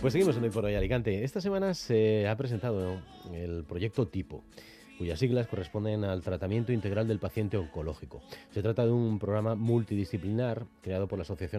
Pues seguimos en Hoy por Hoy Alicante. Esta semana se ha presentado el proyecto Tipo, cuyas siglas corresponden al tratamiento integral del paciente oncológico. Se trata de un programa multidisciplinar creado por la Asociación